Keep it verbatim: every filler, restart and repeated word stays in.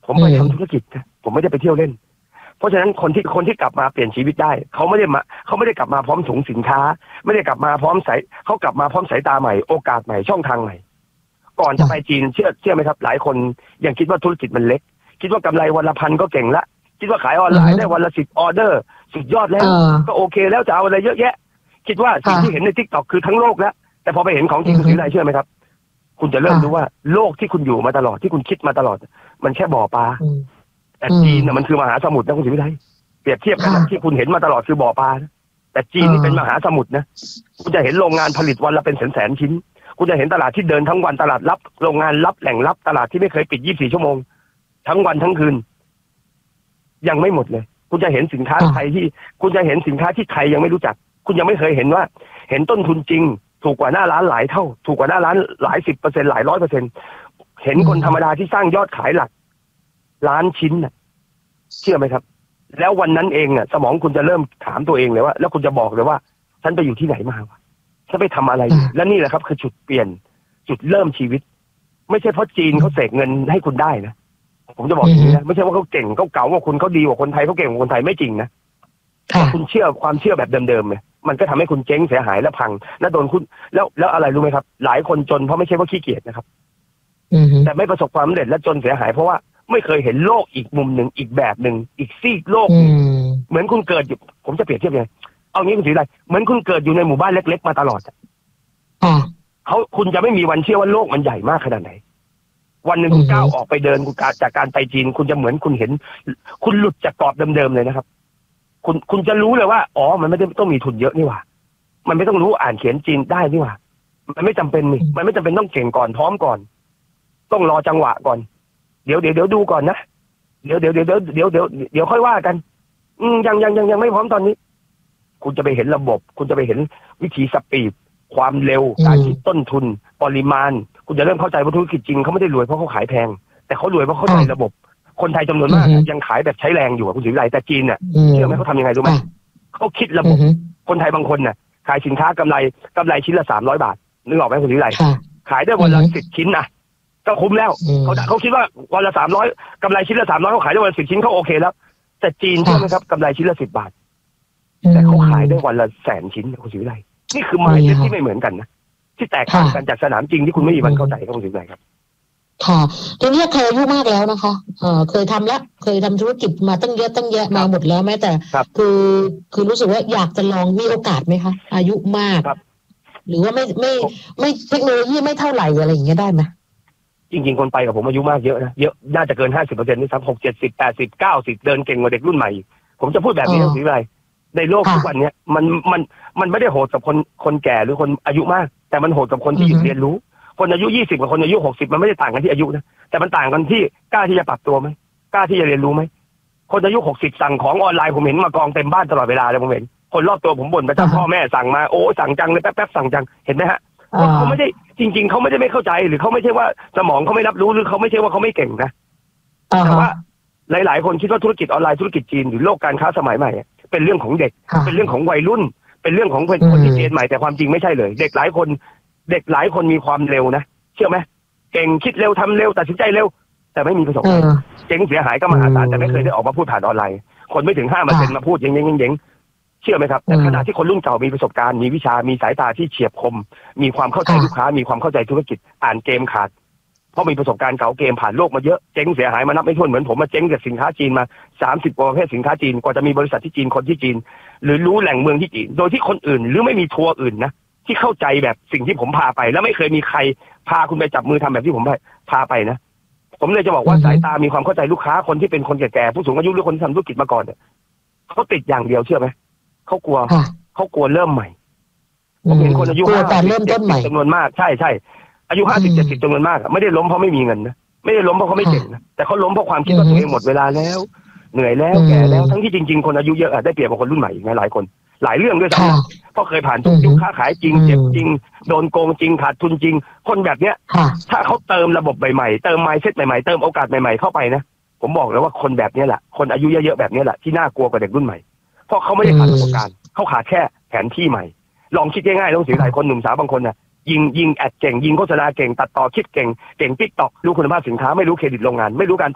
ผมไปทำธุรกิจนะผมไม่ได้ไปเที่ยวเล่นเพราะฉะนั้นคนที่คนที่กลับมาเปลี่ยนชีวิตได้เขาไม่ได้มาเขาไม่ได้กลับมาพร้อมถุงสินค้าไม่ได้กลับมาพร้อมสายเขากลับมาพร้อมสายตาใหม่โอกาสใหม่ช่องทางใหม่ก่อนจะไปจีนเชื่อเชื่อไหมครับหลายคนยังคิดว่าธุรกิจมันเล็กคิดว่ากำไรวันละพันก็เก่งละคิดว่าขายออนไลน์ได้วันละสิบออเดอร์สุดยอดแล้วก็โอเคแล้วจะเอาอะไรเยอะแยะคิดว่าสิ่งที่เห็นใน ทิกต็อก คือทั้งโลกแล้วแต่พอไปเห็นของจริงคุณอะไรเชื่อไหมครับคุณจะเริ่มรู้ว่าโลกที่คุณอยู่มาตลอดที่คุณคิดมาตลอดมันแค่บ่อปลาแต่จีนน่ะมันคือมหาสมุทรนะคุณสิวิไลเปรียบเทียบกันที่คุณเห็นมาตลอดคือบ่อปลาแต่จีนนี่เป็นมหาสมุทรนะคุณจะเห็นโรงงานผลิตวันละเป็นแสนแสนชิ้นคุณจะเห็นตลาดที่เดินทั้งวันตลาดลับโรงงานลับแหล่งลับตลาดที่ไม่เคยปิดยี่สิบสี่ชั่วโมงทั้งวันทั้งคืนยังไม่หมดเลยคุณจะเห็นสินค้าไทยที่คุณจะเห็นสินค้าที่ไทยยังไม่รู้จักคุณยังไม่เคยเห็นว่าเห็นต้นทุนจริงถูกกว่าหน้าร้านหลายเท่าถูกกว่าหน้าร้านหลายสิบเปอร์เซ็นต์หลายร้อยเปอร์เซ็นต์เห็นคนธรรมดาที่สร้างยอดขายหลักล้านชิ้นน่ะเชื่อไหมครับแล้ววันนั้นเองอ่ะสมองคุณจะเริ่มถามตัวเองเลยว่าแล้วคุณจะบอกเลยว่าฉันไปอยู่ที่ไหนมาวะฉันไปทำอะไรและนี่แหละครับคือจุดเปลี่ยนจุดเริ่มชีวิตไม่ใช่เพราะจีนเขาเสกเงินให้คุณได้นะผมจะบอกอย่างนี้นะไม่ใช่ว่าเขาเก่งเขาเก่าว่าคุณเขาดีกว่าคนไทยเขาเก่งกว่าคนไทยไม่จริงนะคุณเชื่อความเชื่อแบบเดิมๆเลยมันก็ทำให้คุณเจ๊งเสียหายและพังแล้วโดนคุณแล้วแล้วอะไรรู้ไหมครับหลายคนจนเพราะไม่ใช่ว่าขี้เกียจนะครับแต่ไม่ประสบความสำเร็จและจนเสียหายเพราะว่าไม่เคยเห็นโลกอีกมุมหนึ่งอีกแบบหนึ่งอีกซีกโลกเหมือนคุณเกิดอยู่ผมจะเปรียบเทียบยังไงเอางี้คุณถืออะไรเหมือนคุณเกิดอยู่ในหมู่บ้านเล็กๆมาตลอดเขาคุณจะไม่มีวันเชื่อว่าโลกมันใหญ่มากขนาดไหนวันหนึ่งคุณก้าวออกไปเดินคุณจากการไปจีนคุณจะเหมือนคุณเห็นคุณหลุดจากกรอบเดิมๆเลยนะครับคุณคุณจะรู้เลยว่าอ๋อมันไม่ได้ต้องมีทุนเยอะนี่หว่ามันไม่ต้องรู้อ่านเขียนจีนได้นี่หว่ามันไม่จำเป็นนี่มันไม่จำเป็นต้องเก่งก่อนพร้อมก่อนต้องรอจังหวะก่อนเดี๋ยวเดี๋ยวเดี๋ยวดูก่อนนะเดี๋ยวเดี๋ยวเดี๋ยวเดี๋ยวเดี๋ยวเดี๋ยวเดี๋ยวค่อยว่ากันอืมยังยังยังยังไม่พร้อมตอนนี้คุณจะไปเห็นระบบคุณจะไปเห็นวิธีสปีดความเร็วการคิดต้นทุนปริมาณคุณจะเริ่มเข้าใจว่าธุรกิจจริงเขาไม่ได้รวยเพราะเขาขายแพงแต่เขารวยเพราะเขาเข้าใจระบบคนไทยจำนวนมากยังขายแบบใช้แรงอยู่คุณสิวิไลแต่จีนเนี่ยเชื่อไหมเขาทำยังไงรู้ไหมเขาคิดระบบคนไทยบางคนน่ะขายสินค้ากำไรกำไรชิ้นละสามร้อยบาทนึกออกไหมคุณสิวิไลขายได้วันละสิบชิ้นนะก็คุ้มแล้วเขาเขาคิดว่าวันละสามร้อยกำไรชิ้นละสามร้อยเขาขายได้วันละสิบชิ้นเขาโอเคแล้วแต่จีนเชื่อไหมครับกำไรชิ้นละสิบบาทแต่เขาขายได้วันละแสนชิ้นคุณสิวิไลนี่คือมายด์เซ็ตที่ไม่เหมือนกันนะที่แตกต่างกันจากสนามจริงที่คุณไม่มีวันเข้าใจคุณสิวิไลครับค่ะทีนี้เคยอายุมากแล้วนะคะเอ่อเคยทำแล้วเคยทำธุรกิจมาตั้งเยอะตั้งแยะมาหมดแล้วแม้แต่คือคือรู้สึกว่าอยากจะลองมีโอกาสไหมคะอายุมากหรือว่าไม่ไม่ไม่เทคโนโลยีไม่เท่าไหร่อะไรอย่างเงี้ยได้ไหมจริงๆคนไปกับผมอายุมากเยอะนะเยอะน่าจะเกินห้าสิบเปอร์เซ็นต์นี่สักหกเจ็ดสิบแปดสิบเก้าสิบเดินเก่งกว่าเด็กรุ่นใหม่ผมจะพูดแบบนี้สิอะไรในโลกทุกวันนี้มันมันมันไม่ได้โหดกับคนคนแก่หรือคนอายุมากแต่มันโหดกับคนที่หยุดเรียนรู้คนอายุยี่สิบกับคนอายุหกสิบมันไม่ได้ต่างกันที่อายุนะแต่มันต่างกันที่กล้าที่จะปรับตัวไหมกล้าที่จะเรียนรู้ไหมคนอายุหกสิบสั่งของออนไลน์ผมเห็นมากองเต็มบ้านตลอดเวลาเลยผมเห็นคนรอบตัวผมบ่นไปทั้งพ่อแม่สั่งมาโอ้สั่งจังเลยแป๊บๆสั่งจังเห็นไหมฮะเขาไม่ได้จริงๆเขาไม่ได้ไม่เข้าใจหรือเขาไม่ใช่ว่าสมองเขาไม่รับรู้หรือเขาไม่ใช่ว่าเขาไม่เก่งนะแต่ว่าหลายๆคนคิดว่าธุรกิจออนไลน์ธุรกิจจีนหรือโลกการค้าสมัยใหม่เป็นเรื่องของเด็กเป็นเรื่องของวัยรุ่นเป็นเรื่องของคนที่เจนใหม่แต่ความจริงไม่ใช่เลยเด็กหลายคนเด็กหลายคนมีความเร็วนะเชื่อไหมเก่งคิดเร็วทำเร็วตัดสินใจเร็วแต่ไม่มีประสบการณ์เจ๊งเสียหายก็มหาศาลแต่ไม่เคยได้ออกมาพูดผ่านออนไลน์คนไม่ถึงห้าเปอร์เซ็นต์มาพูดเย้งเย้งเย้งเชื่อไหมครับแต่ขณะที่คนรุ่นเก่ามีประสบการณ์มีวิชามีสายตาที่เฉียบคมมีความเข้าใจลูกค้ามีความเข้าใจธุรกิจอ่านเกมขาดเพราะมีประสบการณ์เก่าเกมผ่านโลกมาเยอะเจ๊งเสียหายมานับไม่ถ้วนเหมือนผมมาเจ๊งกับสินค้าจีนมาสามสิบกว่าประเภทสินค้าจีนกว่าจะมีบริษัทที่จีนคนที่จีนหรือรู้แหล่งเมืองที่จีนโดยที่คนอื่นหรือไม่มีทัวร์อื่นนะที่เข้าใจแบบสิ่งที่ผมพาไปแล้วไม่เคยมีใครพาคุณไปจับมือทำแบบที่ผมพาไปนะผมเลยจะบอกว่าสายตามีความเข้าใจลูกค้าคนที่เป็นคนแก่ๆผู้สูงอายุหรือคนที่ทำธุรกิจมาก่อนเนี่ยเขาติดอย่างเดียวเชื่อไหมเขากลัวเขากลัวเริ่มใหม่ผมเห็นคนอายุห้าสิบเจ็ดสิบจำนวนมากใช่ใช่อายุห้าสิบเจ็ดสิบจำนวนมากไม่ได้ล้มเพราะไม่มีเงินนะไม่ได้ล้มเพราะเขาไม่เก่งนะแต่เขาล้มเพราะความคิดว่าตัวเองหมดเวลาแล้วเหนื่อยแล้วแก่แล้วทั้งที่จริงๆคนอายุเยอะได้เปรียบกว่าคนรุ่นใหม่หลายคนหลายเรื่องด้วยซ้ำเพราะเคยผ่านทุกยุคค้าขายจริงเจ็บจริงโดนโกงจริงขาดทุนจริงคนแบบเนี้ยถ้าเขาเติมระบบใหม่ๆเติม mindset ใหม่ๆเติมโอกาสใหม่ๆเข้าไปนะผมบอกเลยว่าคนแบบนี้แหละคนอายุเยอะๆแบบนี้แหละที่น่ากลัวกว่าเด็กรุ่นใหม่เพราะเขาไม่ได้ขาดประสบการณ์เขาขาดแค่แผนที่ใหม่ลองคิดง่ายๆลองสิหลายคนหนุ่มสาวบางคนน่ะยิงยิงแอดเก่งยิงโฆษณาเก่งตัดต่อคิดเก่งเก่ง ติ๊กต็อก รู้คุณภาพสินค้าไม่รู้เครดิตโรงงานไม่รู้การ